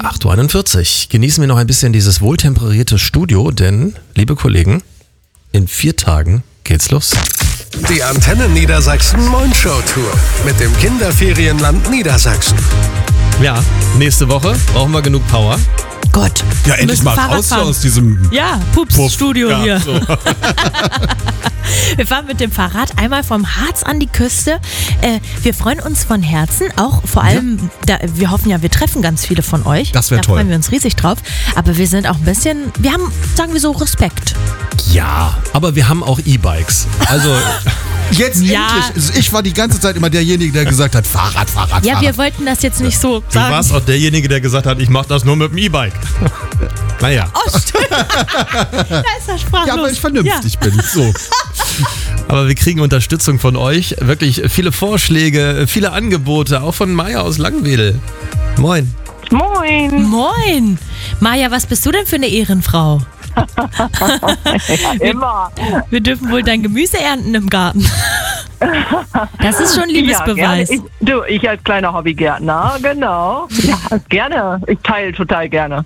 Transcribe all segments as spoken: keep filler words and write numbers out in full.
acht Uhr einundvierzig. Genießen wir noch ein bisschen dieses wohltemperierte Studio, denn, liebe Kollegen, in vier Tagen geht's los. Die Antenne Niedersachsen Moin-Show Tour mit dem Kinderferienland Niedersachsen. Ja, nächste Woche brauchen wir genug Power. Gott. Ja, endlich mal raus aus diesem Ja, Pups-Studio ja, hier. so. Wir fahren mit dem Fahrrad einmal vom Harz an die Küste. Äh, wir freuen uns von Herzen, auch vor allem, da, wir hoffen ja, wir treffen ganz viele von euch. Das wär da toll. Da freuen wir uns riesig drauf. Aber wir sind auch ein bisschen, wir haben, sagen wir so, Respekt. Ja, aber wir haben auch E-Bikes. Also, Jetzt Ja. endlich. Also ich war die ganze Zeit immer derjenige, der gesagt hat, Fahrrad, Fahrrad, Ja, Fahrrad. wir wollten das jetzt nicht so du sagen. warst auch derjenige, der gesagt hat, ich mache das nur mit dem E-Bike. Naja, Oh, stimmt. Da ist er sprachlos. ja, weil ich vernünftig bin. So. aber wir kriegen Unterstützung von euch. Wirklich viele Vorschläge, viele Angebote, auch von Maya aus Langwedel. Moin. Ja. Moin. Maja, was bist du denn für eine Ehrenfrau? Immer. Wir dürfen wohl dein Gemüse ernten im Garten. Das ist schon ein Ja, Liebesbeweis. gerne. Ich, du, ich als kleiner Hobbygärtner, genau. Ja, gerne. Ich teile total gerne.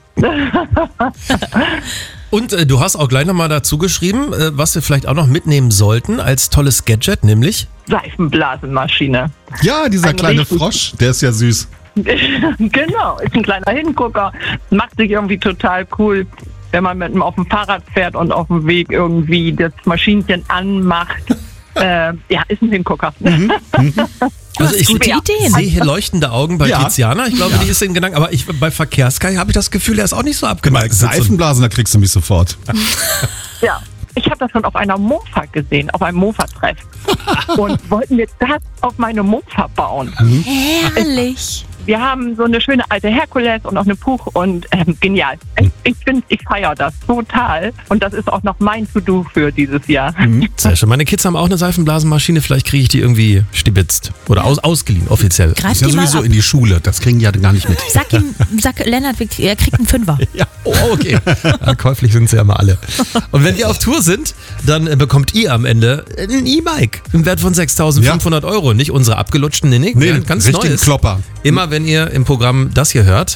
Und äh, du hast auch gleich nochmal dazu geschrieben, äh, was wir vielleicht auch noch mitnehmen sollten als tolles Gadget, nämlich... Seifenblasenmaschine. Ja, dieser Ein kleine richtig- Frosch, der ist ja süß. Genau, ist ein kleiner Hingucker. Macht sich irgendwie total cool, wenn man mit ihm auf dem Fahrrad fährt und auf dem Weg irgendwie das Maschinchen anmacht. Äh, ja, ist ein Hingucker. Also ich gute Ideen. sehe hier leuchtende Augen bei Ja. Tiziana. Ich glaube, die ist in Gedanken. Aber ich, bei Verkehrskai habe ich das Gefühl, er ist auch nicht so Mal abgeneigt. Seifenblasen, da kriegst du mich sofort. Ja, ich habe das schon auf einer Mofa gesehen, auf einem Mofa-Treff. Und wollten wir das auf meine Mofa bauen. Herrlich. Wir haben so eine schöne alte Herkules und auch eine Puch und ähm, genial. Ich, ich finde, ich feiere das total. Und das ist auch noch mein To-Do für dieses Jahr. Sehr schön. Meine Kids haben auch eine Seifenblasenmaschine. Vielleicht kriege ich die irgendwie stibitzt. Oder aus, ausgeliehen, offiziell. Greif Ist ja die mal sowieso ab. in die Schule. Das kriegen die ja gar nicht mit. Sag ihm, sag Lennart, er kriegt einen Fünfer. Ja, oh, okay. Ja, käuflich sind sie ja mal alle. Und wenn wir auf Tour sind, dann äh, bekommt ihr am Ende ein E-Bike im Wert von sechstausendfünfhundert Euro. Nicht unsere abgelutschten, nee, nee, Nee, ja, ganz richtigen neues. Klopper. Immer wenn ihr im Programm das hier hört,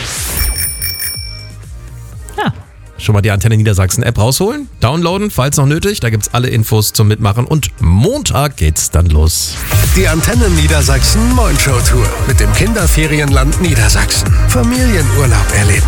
Ja. schon mal die Antenne Niedersachsen App rausholen, downloaden, falls noch nötig. Da gibt's alle Infos zum Mitmachen und Montag geht's dann los. Die Antenne Niedersachsen Moin-Show Tour mit dem Kinderferienland Niedersachsen. Familienurlaub erleben.